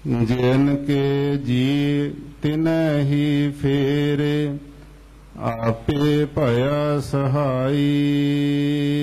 ਜਿਨ ਕੇ ਜੀ ਤਿਨੈ ਹੀ ਫੇਰੇ, ਆਪੇ ਭਇਆ ਸਹਾਈ।